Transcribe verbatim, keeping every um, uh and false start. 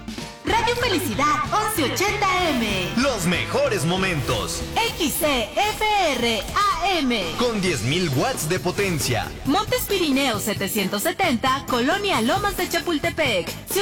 Radio Felicidad once ochenta M. Los mejores momentos. X C F R A M. Con diez mil watts de potencia. Montes Pirineos setecientos setenta, Colonia Lomas de Chapultepec.